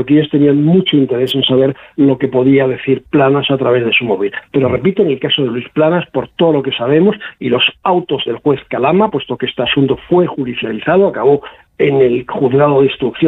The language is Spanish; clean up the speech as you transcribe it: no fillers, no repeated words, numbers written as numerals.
marroquíes tenían mucho interés en saber lo que podía decir Planas a través de su móvil. Pero repito, en el caso de Luis Planas, por todo lo que sabemos y los autos del juez Calama, puesto que este asunto fue judicializado, acabó en el juzgado de instrucción